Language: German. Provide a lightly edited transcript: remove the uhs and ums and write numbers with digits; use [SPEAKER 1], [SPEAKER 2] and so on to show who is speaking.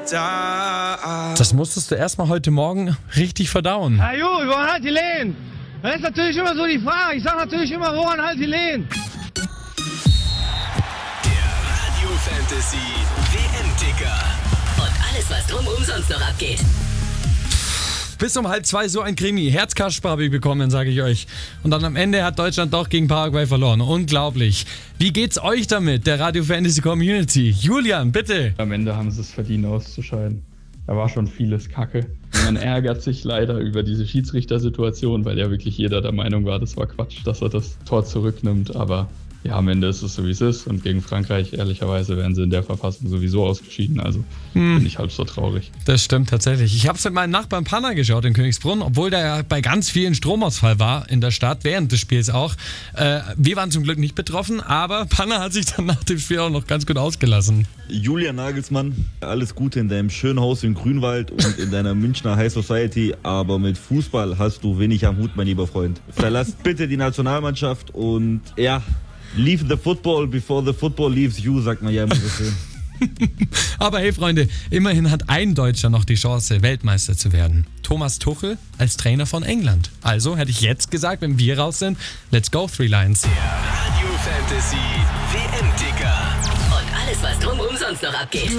[SPEAKER 1] Das musstest du erstmal heute Morgen richtig verdauen.
[SPEAKER 2] Ja gut, woran halt die Lehen? Das ist natürlich immer so die Frage. Ich sage natürlich immer, woran halt die Lehen?
[SPEAKER 3] Der Radio Fantasy WM-Ticker.
[SPEAKER 4] Und alles, was drumherum sonst noch abgeht.
[SPEAKER 1] Bis um 1:30 so ein Krimi. Herzkasper habe ich bekommen, sage ich euch. Und dann am Ende hat Deutschland doch gegen Paraguay verloren. Unglaublich. Wie geht's euch damit, der Radio Fantasy Community? Julian, bitte.
[SPEAKER 5] Am Ende haben sie es verdient auszuscheiden. Da war schon vieles Kacke. Und man ärgert sich leider über diese Schiedsrichtersituation, weil ja wirklich jeder der Meinung war, das war Quatsch, dass er das Tor zurücknimmt. Aber ja, am Ende ist es so, wie es ist. Und gegen Frankreich, ehrlicherweise, wären sie in der Verfassung sowieso ausgeschieden. Also bin ich halb so traurig.
[SPEAKER 1] Das stimmt tatsächlich. Ich habe es mit meinem Nachbarn Panna geschaut in Königsbrunn, obwohl da ja bei ganz vielen Stromausfall war in der Stadt, während des Spiels auch. Wir waren zum Glück nicht betroffen, aber Panna hat sich dann nach dem Spiel auch noch ganz gut ausgelassen.
[SPEAKER 6] Julian Nagelsmann, alles Gute in deinem schönen Haus in Grünwald und in deiner Münchner High Society, aber mit Fußball hast du wenig am Hut, mein lieber Freund. Verlass bitte die Nationalmannschaft und ja, leave the football before the football leaves you, sagt man ja immer so schön.
[SPEAKER 1] Aber hey Freunde, immerhin hat ein Deutscher noch die Chance, Weltmeister zu werden. Thomas Tuchel als Trainer von England. Also hätte ich jetzt gesagt, wenn wir raus sind, let's go Three Lions.
[SPEAKER 3] Der Radio Fantasy WM-Ticker.
[SPEAKER 4] Und alles, was drumherum sonst noch abgeht.